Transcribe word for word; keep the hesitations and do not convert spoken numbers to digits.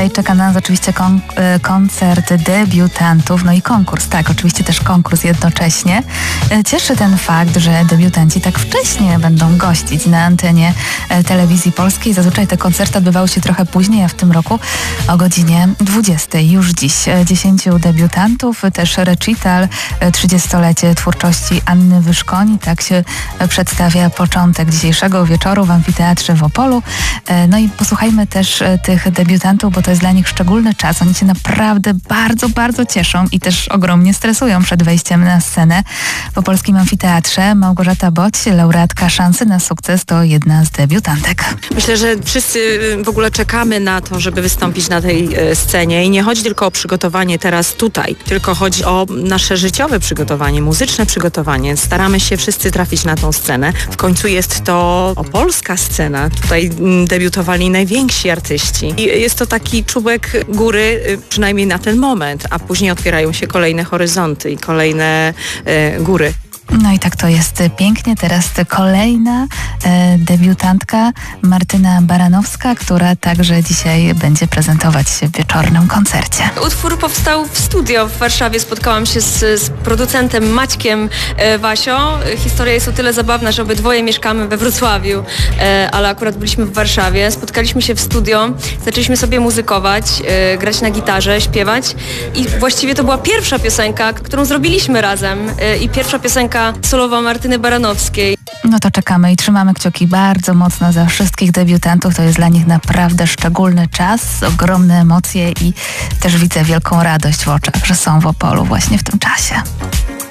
Dzisiaj czeka na nas oczywiście kon- koncert debiutantów, no i konkurs, tak, oczywiście też konkurs jednocześnie. Cieszy ten fakt, że debiutanci tak wcześnie będą gościć na antenie Telewizji Polskiej. Zazwyczaj te koncerty odbywały się trochę później, a w tym roku o godzinie dwudziestej. Już dziś dziesięciu debiutantów, też recital, trzydziestolecie twórczości Anny Wyszkoni. Tak się przedstawia początek dzisiejszego wieczoru w Amfiteatrze w Opolu. No i posłuchajmy też tych debiutantów, bo to jest dla nich szczególny czas. Oni się naprawdę bardzo, bardzo cieszą i też ogromnie stresują przed wejściem na scenę w Opolskim Amfiteatrze. Małgorzata Boć, laureatka Szansy na sukces, to jedna z debiutantek. Myślę, że wszyscy w ogóle czekamy na to, żeby wystąpić na tej scenie i nie chodzi tylko o przygotowanie teraz tutaj, tylko chodzi o nasze życiowe przygotowanie, muzyczne przygotowanie. Staramy się wszyscy trafić na tą scenę. W końcu jest to opolska scena. Tutaj debiutowali najwięksi artyści. I jest to taki czubek góry, przynajmniej na ten moment, a później otwierają się kolejne horyzonty i kolejne e, góry. No i tak to jest pięknie. Teraz kolejna e, debiutantka Martyna Baranowska, która także dzisiaj będzie prezentować się w wieczornym koncercie. Utwór powstał w studio w Warszawie. Spotkałam się z, z producentem Maćkiem e, Wasią. Historia jest o tyle zabawna, że obydwoje mieszkamy we Wrocławiu, e, ale akurat byliśmy w Warszawie. Spotkaliśmy się w studio, zaczęliśmy sobie muzykować, e, grać na gitarze, śpiewać i właściwie to była pierwsza piosenka, którą zrobiliśmy razem e, i pierwsza piosenka solowa Martyny Baranowskiej. No to czekamy i trzymamy kciuki bardzo mocno za wszystkich debiutantów. To jest dla nich naprawdę szczególny czas, ogromne emocje i też widzę wielką radość w oczach, że są w Opolu właśnie w tym czasie.